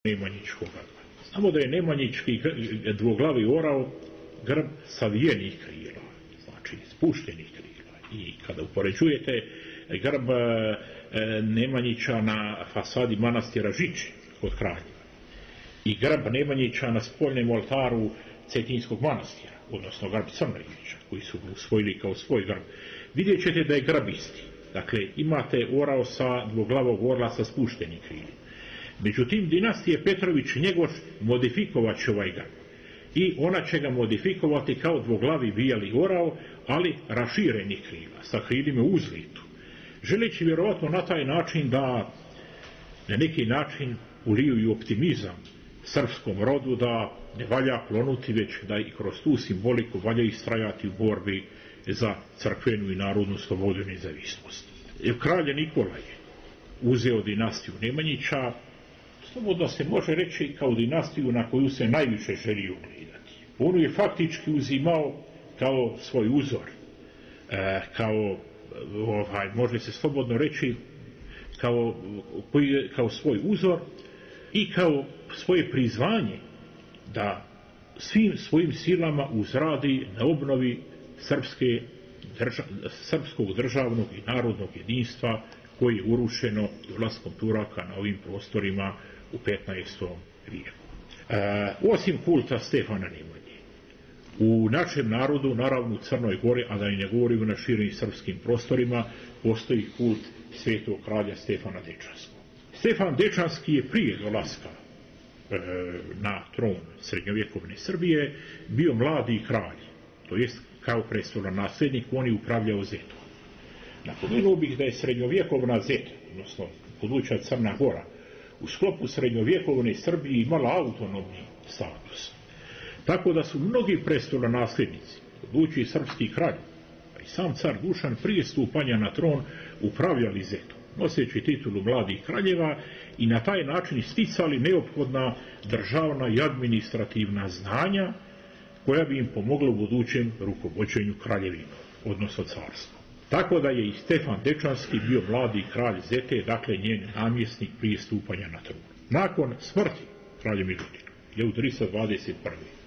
Nemanjičkog grba. Znamo da je Nemanjički dvoglavi orao grb savijenih krila, znači spuštenih krila. I kada upoređujete grb Nemanjića na fasadi manastira Žiči kod Kraljeva i grb Nemanjića na spoljnom oltaru Cetinskog manastira, odnosno grb Crnojevića, koji su usvojili kao svoj grb, vidjet ćete da je grb isti. Dakle, imate orao sa dvoglavog orla sa spuštenim krilima. Međutim, dinastije Petrović-Njegoš modifikovat će ovaj grb. I ona će ga modifikovati kao dvoglavi bijeli orao, ali raširenih krila, sa krilima u uzlitu. Želeći vjerovatno na taj način da na neki način uliju optimizam srpskom rodu, da ne valja klonuti, već da i kroz tu simboliku valja istrajati u borbi za crkvenu i narodnu slobodu i nezavisnost. Kralj Nikola je uzeo dinastiju Nemanjića, slobodno se može reći kao dinastiju na koju se najviše želi ugledati. On je faktički uzimao kao svoj uzor, može se slobodno reći kao svoj uzor i kao svoje prizvanje da svim svojim silama uzradi na obnovi srpskog državnog i narodnog jedinstva koje je urušeno dolaskom Turaka na ovim prostorima u 15. vijeku. Osim kulta Stefana Nemanje, u našem narodu, naravno u Crnoj Gori, a da i ne govorimo na širim srpskim prostorima, postoji kult svetog kralja Stefana Dečanskog. Stefan Dečanski je prije dolaska na tron srednjovjekovne Srbije bio mladi kralj, to jest kao prestolonaslednik on je upravljao Zetom. Napomenuo bih da je srednjovjekovna Zeta, odnosno buduća Crna Gora, u sklopu srednjovjekovne Srbije imala autonomni status. Tako da su mnogi prestolonaslednici, budući srpski kralj, a i sam car Dušan prije stupanja na tron upravljali Zetom, noseći titulu mladih kraljeva i na taj način sticali neophodna državna i administrativna znanja koja bi im pomogla u budućem rukovođenju kraljevinom, odnosno carstvom. Tako da je i Stefan Dečanski bio mladi kralj Zete, dakle njen namjesnik prije stupanja na tron. Nakon smrti kralja Milutina, 1321.